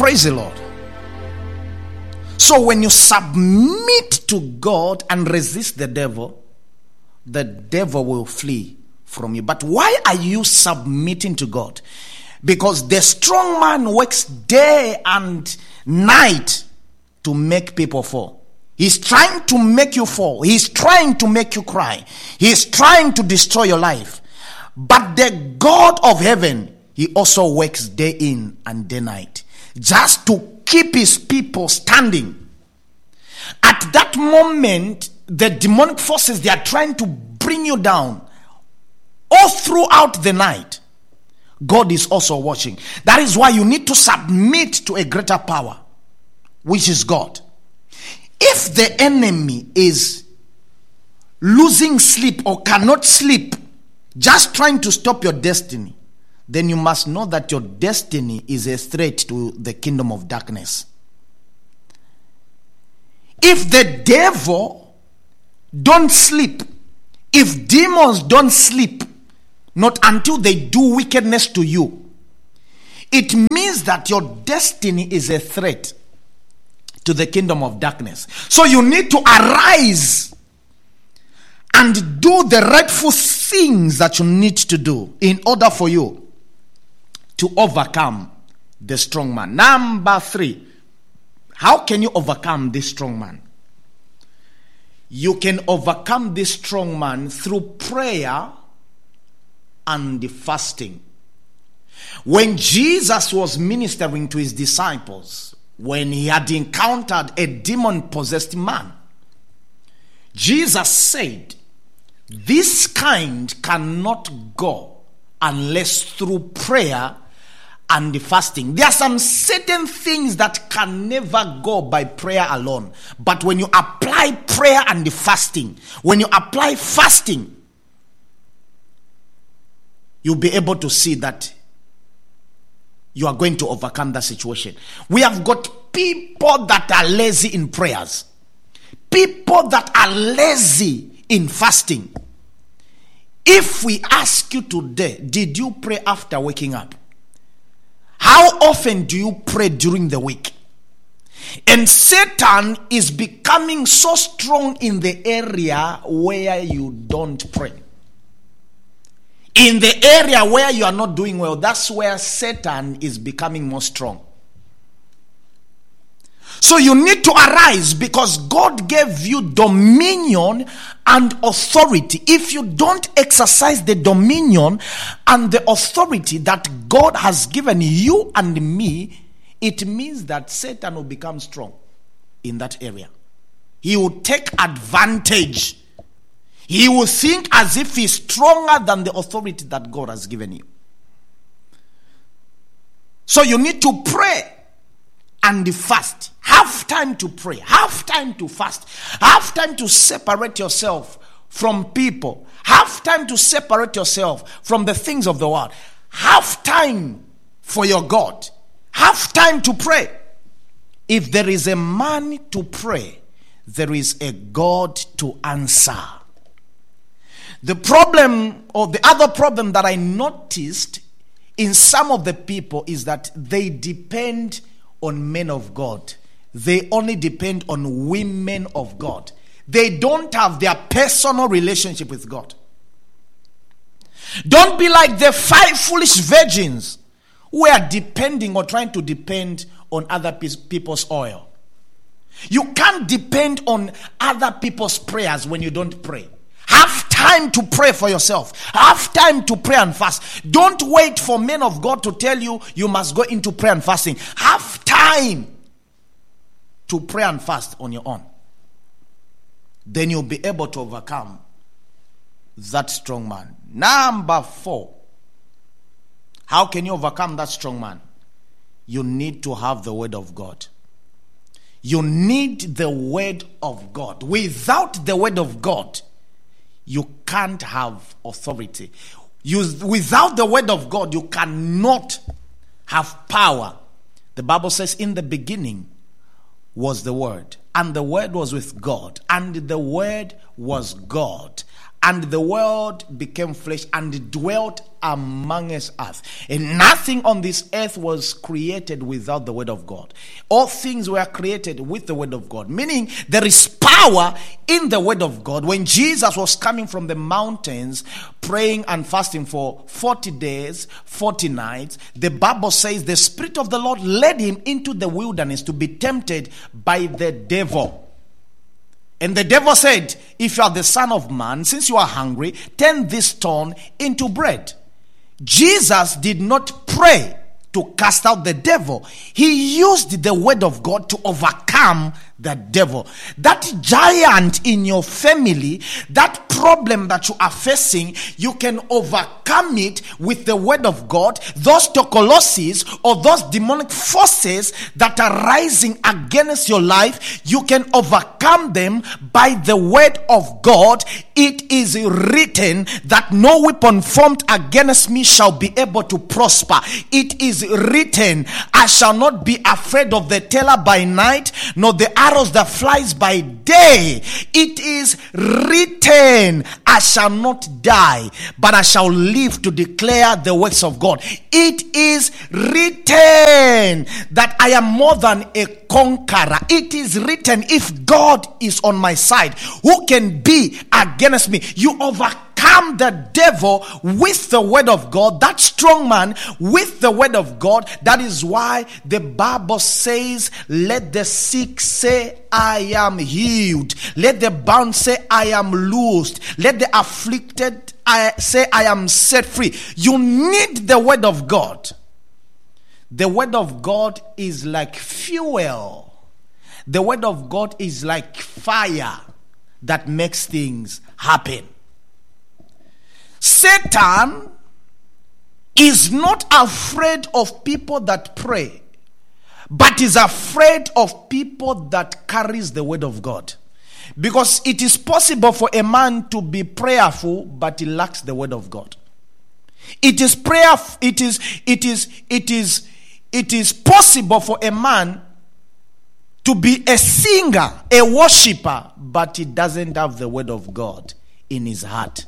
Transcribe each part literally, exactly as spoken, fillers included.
Praise the Lord. So when you submit to God and resist the devil, the devil will flee from you. But why are you submitting to God? Because the strong man works day and night to make people fall. He's trying to make you fall. He's trying to make you cry. He's trying to destroy your life. But the God of heaven, he also works day in and day night, just to keep his people standing. At that moment, the demonic forces, they are trying to bring you down all throughout the night. God is also watching. That is why you need to submit to a greater power, which is God. If the enemy is losing sleep or cannot sleep, just trying to stop your destiny, then you must know that your destiny is a threat to the kingdom of darkness. If the devil don't sleep, if demons don't sleep, not until they do wickedness to you, it means that your destiny is a threat to the kingdom of darkness. So you need to arise and do the rightful things that you need to do in order for you to overcome the strong man. Number three, how can you overcome this strong man? You can overcome this strong man through prayer and the fasting. When Jesus was ministering to his disciples, when he had encountered a demon-possessed man, Jesus said, this kind cannot go unless through prayer and the fasting. There are some certain things that can never go by prayer alone. But when you apply prayer and the fasting, when you apply fasting, you'll be able to see that you are going to overcome that situation. We have got people that are lazy in prayers. People that are lazy in fasting. If we ask you today, did you pray after waking up? How often do you pray during the week? And Satan is becoming so strong in the area where you don't pray. In the area where you are not doing well, that's where Satan is becoming more strong. So you need to arise because God gave you dominion and authority. If you don't exercise the dominion and the authority that God has given you and me, it means that Satan will become strong in that area. He will take advantage. He will think as if he's stronger than the authority that God has given you. So you need to pray and fast. Have time to pray. Have time to fast. Have time to separate yourself from people. Have time to separate yourself from the things of the world. Have time for your God. Have time to pray. If there is a man to pray, there is a God to answer. The problem, or the other problem that I noticed in some of the people is that they depend on men of God. They only depend on women of God. They don't have their personal relationship with God. Don't be like the five foolish virgins who are depending or trying to depend on other people's oil. You can't depend on other people's prayers when you don't pray. Have time to pray for yourself. Have time to pray and fast. Don't wait for men of God to tell you you must go into prayer and fasting. Have time to pray and fast on your own. Then you'll be able to overcome that strong man. Number four. How can you overcome that strong man? You need to have the word of God. You need the word of God. Without the word of God, you can't have authority. You, without the word of God, you cannot have power. The Bible says, in the beginning was the word, and the word was with God, and the word was God, and the word became flesh and dwelt among us. And nothing on this earth was created without the word of God. All things were created with the word of God, meaning there is power in the word of God. When Jesus was coming from the mountains, praying and fasting for forty days, forty nights, the Bible says the Spirit of the Lord led him into the wilderness to be tempted by the devil. And the devil said, if you are the Son of Man, since you are hungry, turn this stone into bread. Jesus did not pray to cast out the devil. He used the word of God to overcome the devil. That giant in your family, that problem that you are facing, you can overcome it with the word of God. Those tokoloses or those demonic forces that are rising against your life, you can overcome them by the word of God. It is written that no weapon formed against me shall be able to prosper. It is written, I shall not be afraid of the terror by night, nor the arrows that flies by day. It is written, I shall not die, but I shall live to declare the works of God. It is written that I am more than a conqueror. It is written, if God is on my side, who can be against me? You overcome the devil with the word of God, that strong man with the word of God. That is why the Bible says, let the sick say, I am healed. Let the bound say, I am loosed. Let the afflicted I say, I am set free. You need the word of God. The word of God is like fuel. The word of God is like fire that makes things happen. Satan is not afraid of people that pray, but is afraid of people that carries the word of God. Because it is possible for a man to be prayerful, but he lacks the word of God. It is prayer. It is. It is. It is. It is possible for a man to be a singer, a worshiper, but he doesn't have the word of God in his heart.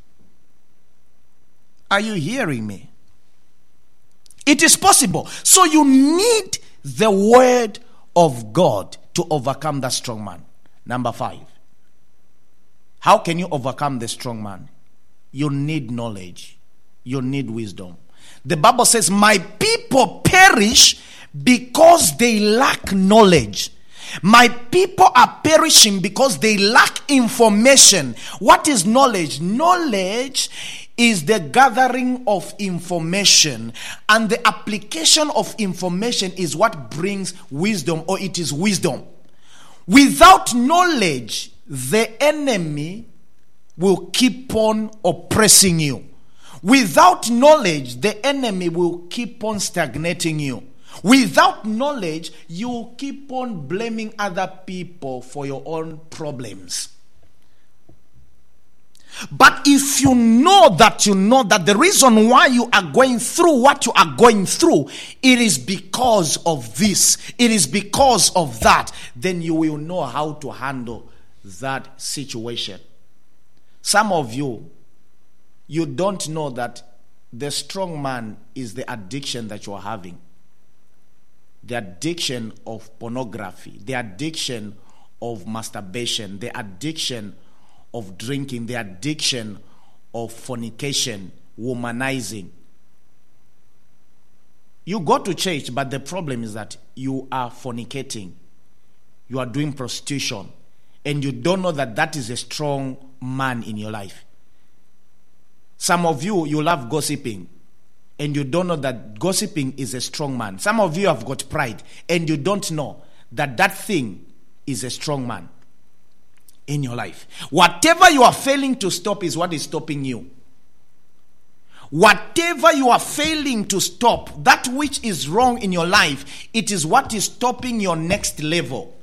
Are you hearing me? It is possible. So you need the word of God to overcome that strong man. Number five. How can you overcome the strong man? You need knowledge. You need wisdom. The Bible says, my people perish because they lack knowledge. My people are perishing because they lack information. What is knowledge? Knowledge is the gathering of information, and the application of information is what brings wisdom, or it is wisdom. Without knowledge, the enemy will keep on oppressing you. Without knowledge, the enemy will keep on stagnating you. Without knowledge, you will keep on blaming other people for your own problems. But if you know that you know that the reason why you are going through what you are going through, it is because of this, it is because of that, then you will know how to handle that situation. Some of you, you don't know that the strong man is the addiction that you are having. The addiction of pornography, the addiction of masturbation, the addiction of drinking, the addiction of fornication, womanizing. You go to church, but the problem is that you are fornicating. You are doing prostitution. And you don't know that that is a strong man in your life. Some of you, you love gossiping. And you don't know that gossiping is a strong man. Some of you have got pride. And you don't know that that thing is a strong man in your life. Whatever you are failing to stop is what is stopping you. Whatever you are failing to stop, that which is wrong in your life, it is what is stopping your next level.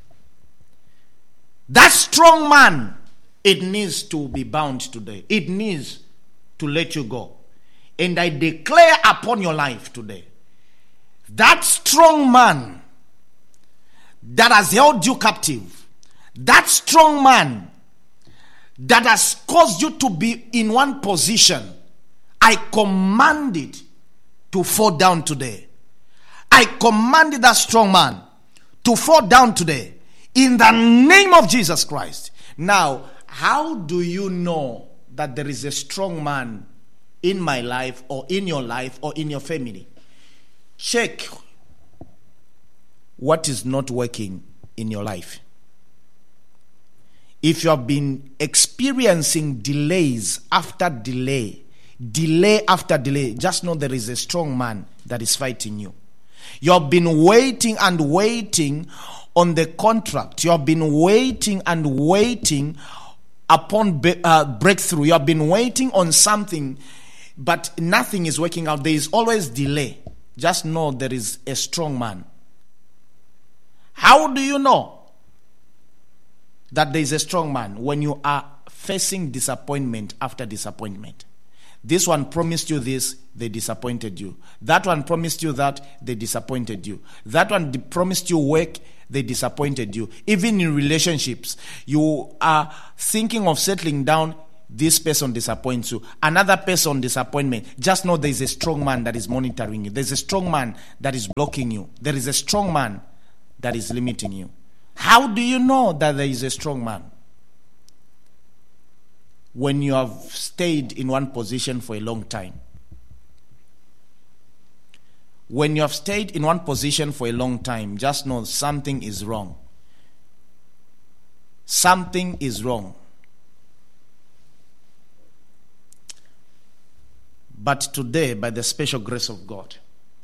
That strong man, it needs to be bound today. It needs to let you go. And I declare upon your life today, that strong man that has held you captive, that strong man that has caused you to be in one position, I command it to fall down today. I command that strong man to fall down today in the name of Jesus Christ. Now, how do you know that there is a strong man in my life or in your life or in your family? Check what is not working in your life. If you have been experiencing delays after delay, delay after delay, just know there is a strong man that is fighting you. You have been waiting and waiting on the contract. You have been waiting and waiting upon uh, breakthrough. You have been waiting on something, but nothing is working out. There is always delay. Just know there is a strong man. How do you know that there is a strong man? When you are facing disappointment after disappointment. This one promised you this, they disappointed you. That one promised you that, they disappointed you. That one d- promised you work, they disappointed you. Even in relationships, you are thinking of settling down, this person disappoints you. Another person disappointment. Just know there is a strong man that is monitoring you. There is a strong man that is blocking you. There is a strong man that is limiting you. How do you know that there is a strong man? When you have stayed in one position for a long time. When you have stayed in one position for a long time, just know something is wrong. Something is wrong. But today, by the special grace of God,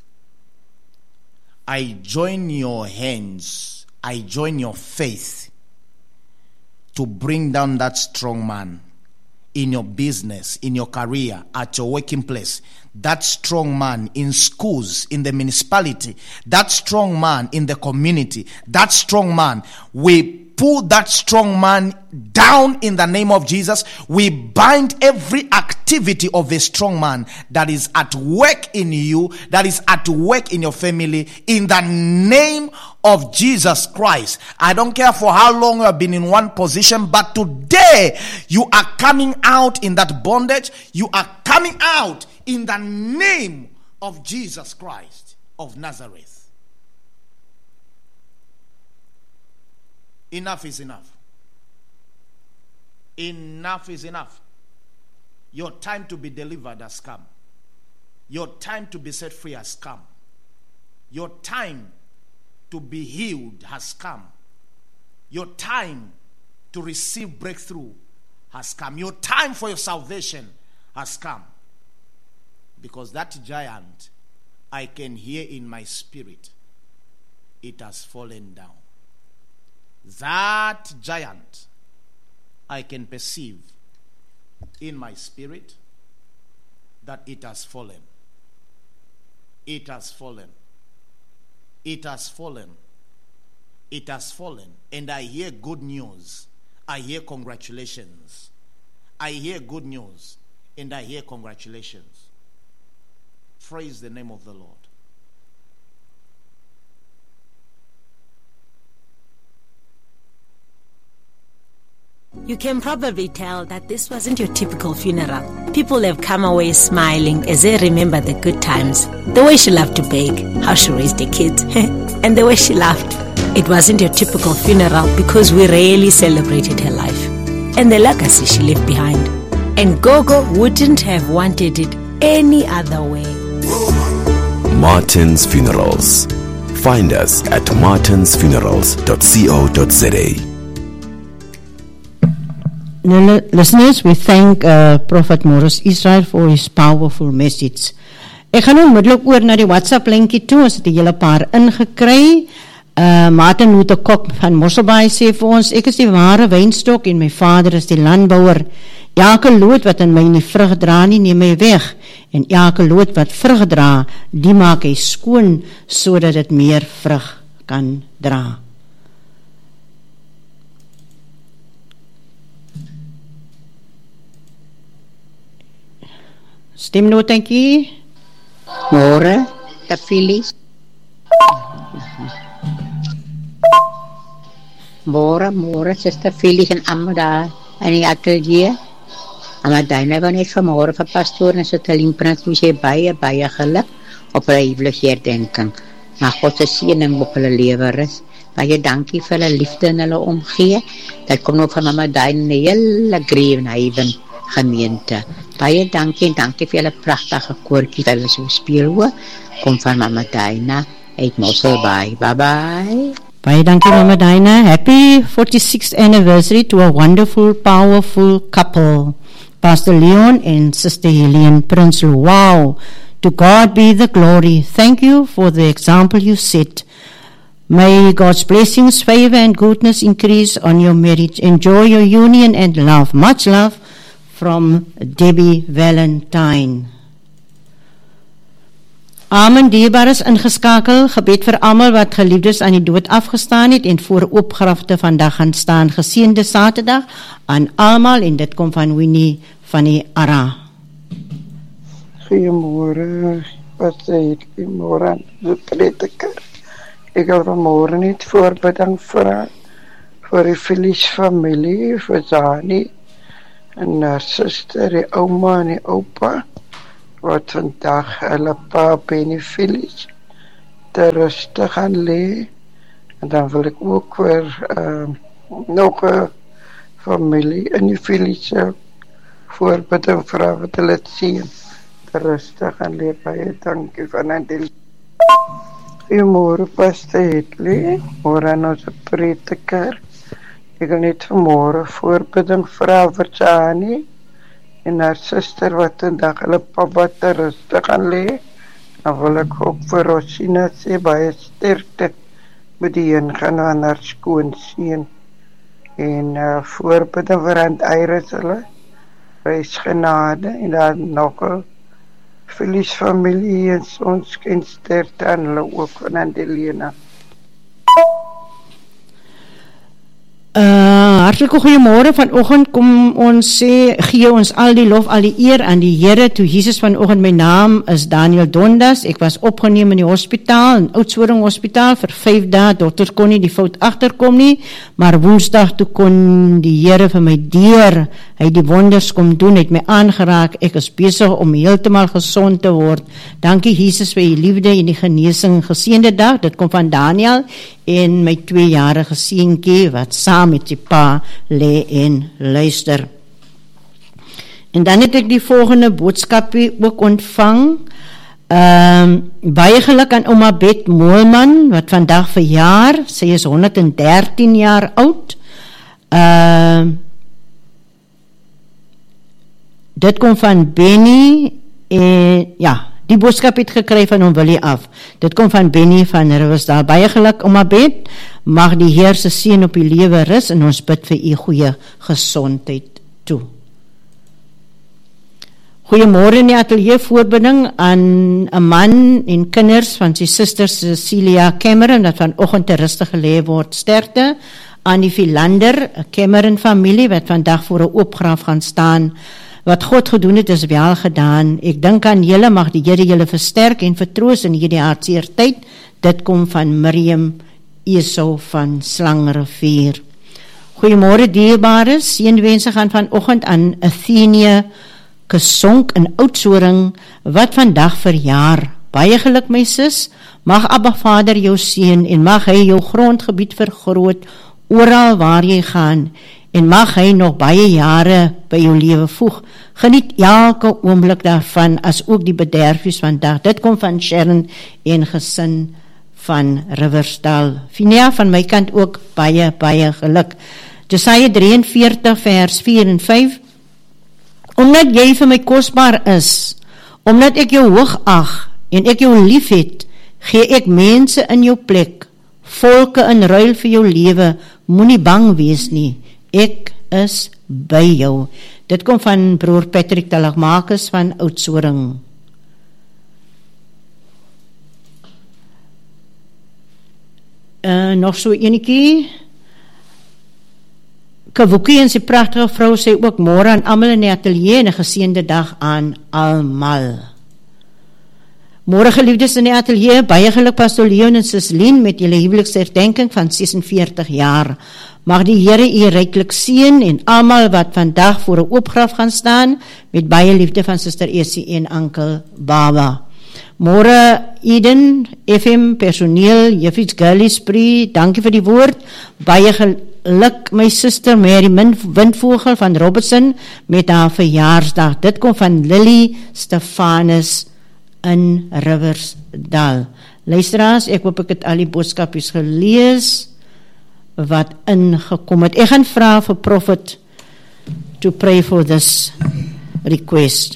I join your hands, I join your faith to bring down that strong man in your business, in your career, at your working place. That strong man in schools, in the municipality, that strong man in the community, that strong man, we pull that strong man down in the name of Jesus. We bind every activity of a strong man that is at work in you, that is at work in your family, in the name of Jesus Christ. I don't care for how long you have been in one position, but today you are coming out in that bondage. You are coming out in the name of Jesus Christ of Nazareth. Enough is enough. Enough is enough. Your time to be delivered has come. Your time to be set free has come. Your time to be healed has come. Your time to receive breakthrough has come. Your time for your salvation has come. Because that giant, I can hear in my spirit, it has fallen down. That giant, I can perceive in my spirit that it has fallen. It has fallen. It has fallen. It has fallen. And I hear good news. I hear congratulations. I hear good news. And I hear congratulations. Praise the name of the Lord. You can probably tell that this wasn't your typical funeral. People have come away smiling as they remember the good times. The way she loved to bake, how she raised the kids, and the way she laughed. It wasn't your typical funeral because we rarely celebrated her life and the legacy she left behind. And Gogo wouldn't have wanted it any other way. Martin's Funerals. Find us at martins funerals dot co dot za. Now, listeners, we thank uh, Prophet Morris Israel for his powerful message. Ek gaan onmiddellik oor na die WhatsApp linkie toe, ons het die hele paar ingekry. Uh, Martin Luther Kok van Mosselbaai sê vir ons, ek is die ware wynstok en my vader is die landbouer. Elke loot wat in my nie vrug dra nie, neem my weg. En elke loot wat vrug dra, die maak hy skoon, sodat het meer vrug kan dra. Stemnotetjie. Môre, te Phyllis. Môre, môre, Suster Phyllis en almal daar in die atelier. Maar daarna was net vanmorgen van pastoor en so te limpend, moes jy baie, baie geluk op hulle huweliksherdenking. Maar God se seëning op hulle lewe rus. Baie dankie vir hulle liefde en hulle omgee. Dat kom nog van Mama Daina en die hele Grevenhaven gemeente. Baie dankie en dankie vir julle pragtige koortjie wat hulle so speel hoor. Kom van Mama Daina uit Mosselbaai. Bye bye. Baie dankie Mama Daina. Happy forty-sixth anniversary to a wonderful, powerful couple. Pastor Leon and Sister Helene Prinsloo. Wow. To God be the glory. Thank you for the example you set. May God's blessings, favor and goodness increase on your marriage. Enjoy your union and love. Much love from Debbie Valentine. Amen, dierbaar is ingeskakel. Gebed vir almal wat geliefdes aan die dood afgestaan het en voor opgrafte vandag gaan staan. Geseënde Saterdag aan almal en dit kom van Winnie van die Ara. Goeiemôre, wat sê ek, goeiemôre aan die prediker. Ek wil vanmôre net voorbidding vra vir die Felice familie, vir Zani en haar suster, die ouma en die oupa, wat vandag hulle pa Benny Felice te rustig gaan lê. En dan wil ek ook vir uh, nog 'n familie in die Felice voorbidding vra wat hulle sien. Rustig en leer baie dankie van die Goeiemôre Pastor Hedley, môre aan ons prediker. Ek wil net vanmôre voorbidding vra vir Jani en haar suster wat vandag hulle papa te rustig gaan lê. Dan wil ek ook vir Rosina sê baie sterkte met die ingaan aan haar skoonseun. En uh, voorbidding vir Aunt Iris hulle, wees genade en dan nog 'n Felice familie en ons kensterte aan hulle ook van Andelena. Uh, hartelike goeiemôre. Vanoggend kom ons sê, gee ons al die lof, al die eer aan die Here. Toe Jesus vanoggend, my naam is Daniel Dondas. Ek was opgeneem in die hospitaal, in Oudtshoorn Hospitaal vir vyf dae. Dokters kon nie die fout agterkom nie, maar Woensdag toe kon die Here vir my deur, hy die wonders kom doen, het my aangeraak. Ek is besig om heeltemal gesond te word. Dankie Jesus vir die liefde en die genesing. Geseënde dag, dit kom van Daniel en my tweejarige seentjie wat saam met die pa lê en luister. En dan het ek die volgende boodskapie ook ontvang. Um, baie geluk aan ouma Bet Moelman wat vandag verjaar. Sy is honderd en dertien jaar oud. Um, dit kom van Benny en ja, die boodskap het gekry van hom Willie af. Dit kom van Benny van Riversdal. Baie geluk ouma Bet. Mag die Heer se seën op u lewe rus en ons bid vir u goeie gesondheid toe. Goeiemôre in die atelier voorbidding aan 'n man en kinders van sy suster Cecilia Cameron wat vanoggend te rustig gelê word. Sterkte aan die Philander Cameron familie wat vandag voor 'n oopgraf gaan staan. Wat God gedoen het is wel gedaan. Ek dink aan julle, mag die Here julle versterk en vertroos in hierdie hartseer tyd. Dit kom van Miriam Esau van Slangrivier. Goeiemôre dierbare, seënwense gaan vanoggend aan Athenia Gesonk in Oudtshoorn wat vandag verjaar. Baie geluk my sis, mag Abba Vader jou seën en mag hy jou grondgebied vergroot oral waar jy gaan en mag hy nog baie jare by jou lewe voeg. Geniet elke oomblik daarvan as ook die bederfies vandag. Dit kom van Sharon en gesin van Riversdal. Finia van my kant ook baie, baie geluk. Jesaja drieënveertig vers vier en vyf. Omdat jy vir my kosbaar is, omdat ek jou hoog ag en ek jou lief het, gee ek mense in jou plek, volke in ruil vir jou lewe, moenie bang wees nie, ek is by jou. Dit kom van broer Patrick Talagmakis van Oudtshoorn. Uh, nog so enetjie. Kavuki en sy pragtige vrou sê ook môre aan almal in die atelier en 'n geseënde dag aan almal. Môre geliefdes in die atelier, baie geluk Pastor Leon en Sis Lien met julle huweliksherdenking van sesenveertig jaar. Mag die Here u ryklik seën en almal wat vandag voor 'n oop graf gaan staan, met baie liefde van Suster Essie en Ankel Baba. Môre Eden, F M personeel, Juffie Girlie Spree, dankie vir die woord. Baie geluk my suster Mary Windvogel van Robertson met haar verjaarsdag. Dit kom van Lily Stefanus in Riversdal. Luisteraars, ek hoop ek het al die boodskapies gelees wat ingekom het. Ek gaan vra vir Prophet to pray for this request.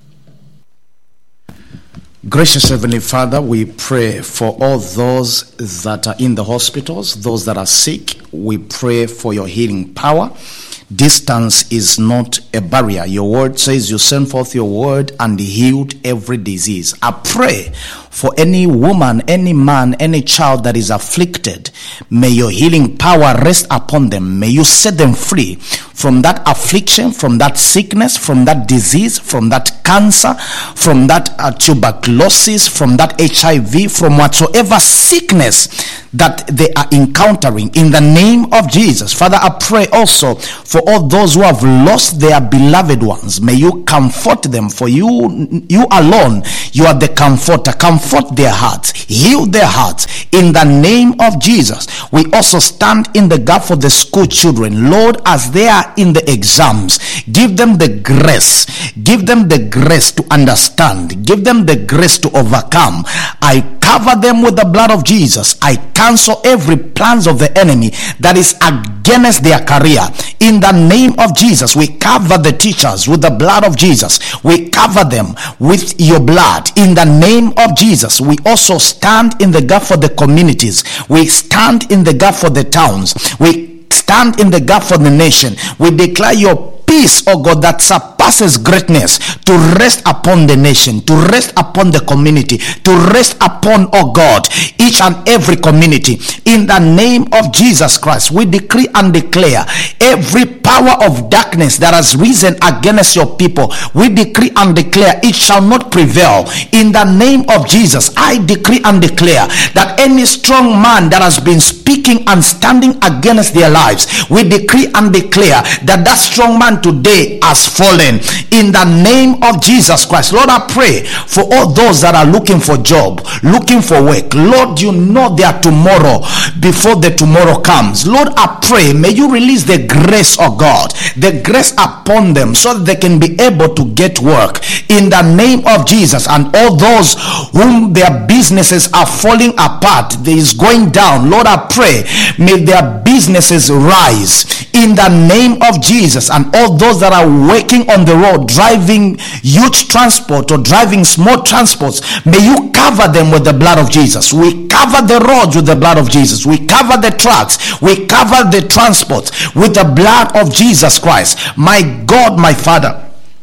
Gracious Heavenly Father, we pray for all those that are in the hospitals, those that are sick. We pray for your healing power. Distance is not a barrier. Your word says you sent forth your word and healed every disease. I pray for any woman, any man, any child that is afflicted. May your healing power rest upon them. May you set them free from that affliction, from that sickness, from that disease, from that cancer, from that uh, tuberculosis, from that H I V, from whatsoever sickness that they are encountering in the name of Jesus. Father, I pray also for all those who have lost their beloved ones. May you comfort them, for you you alone, you are the comforter. Comfort their hearts, heal their hearts in the name of Jesus. We also stand in the gap for the school children. Lord, as they are in the exams, give them the grace, give them the grace to understand, give them the grace to overcome. I cover them with the blood of Jesus. I cancel every plans of the enemy that is against their career. In the name of Jesus, we cover the teachers with the blood of Jesus. We cover them with your blood. In the name of Jesus, we also stand in the gap for the communities. We stand in the gap for the towns. We stand in the gap for the nation. We declare your peace, oh God, that surpasses greatness to rest upon the nation, to rest upon the community, to rest upon, oh God, each and every community. In the name of Jesus Christ, we decree and declare every power of darkness that has risen against your people, we decree and declare it shall not prevail. In the name of Jesus, I decree and declare that any strong man that has been speaking and standing against their lives, we decree and declare that that strong man today has fallen in the name of Jesus Christ. Lord, I pray for all those that are looking for job, looking for work. Lord, you know their tomorrow before the tomorrow comes. Lord, I pray, may you release the grace of God, the grace upon them so that they can be able to get work in the name of Jesus. And all those whom their businesses are falling apart, there is going down, Lord, I pray, may their businesses rise in the name of Jesus. And all those that are working on the road, driving huge transport or driving small transports, may you cover them with the blood of Jesus. We cover the roads with the blood of Jesus. We cover the trucks, we cover the transport with the blood of Jesus Christ. My God, my Father,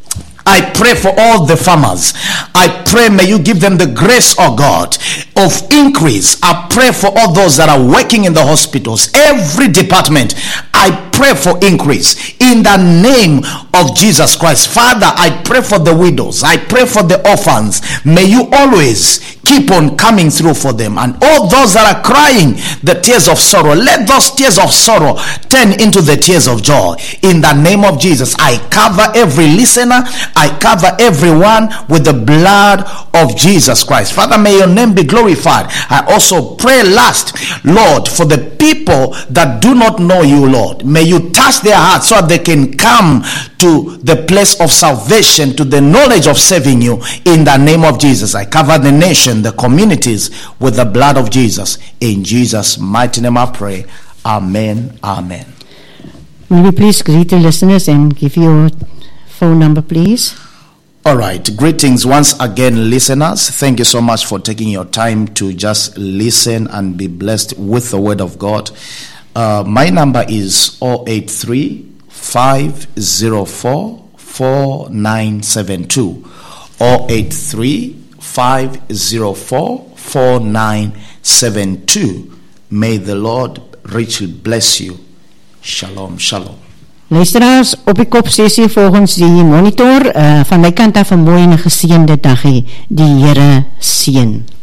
I pray for all the farmers. I pray, may you give them the grace, oh God, of increase. I pray for all those that are working in the hospitals, every department. I pray for increase in the name of Jesus Christ. Father, I pray for the widows. I pray for the orphans. May you always keep on coming through for them. And all those that are crying the tears of sorrow, let those tears of sorrow turn into the tears of joy. In the name of Jesus, I cover every listener. I cover everyone with the blood of Jesus Christ. Father, may your name be glorified. I also pray last, Lord, for the people that do not know you, Lord. May you touch their hearts so that they can come to the place of salvation, to the knowledge of serving you. In the name of Jesus, I cover the nation, the communities with the blood of Jesus. In Jesus' mighty name I pray. Amen. Amen. Will you please greet the listeners and give your phone number, please? All right. Greetings once again, listeners. Thank you so much for taking your time to just listen and be blessed with the word of God. Uh, my number is zero eight three, five zero four, four nine seven two. zero eight three, five zero four, four nine seven two. May the Lord richly bless you. Shalom, shalom. Luisteraars, op die kopsessie volgens die monitor, uh, van my kant af 'n mooi en geseënde dag hê. Die Here seën.